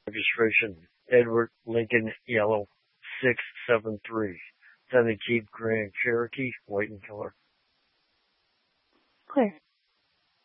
Registration, Edward Lincoln Yellow 673. Then Jeep Grand Cherokee, white in color. Clear.